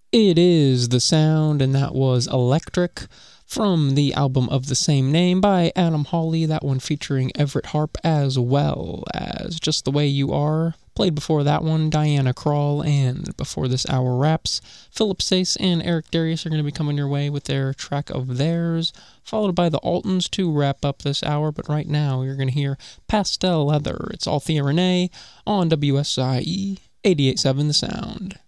It is The Sound, and that was Electric from the album of the same name by Adam Hawley, that one featuring Everett Harp, as well as Just the Way You Are. Played before that one, Diana Krall, and before this hour wraps, Philip Sayce and Eric Darius are going to be coming your way with their track of theirs, followed by the Altons to wrap up this hour. But right now, you're going to hear Pastel Leather. It's Althea Renee on WSIE 88.7 The Sound.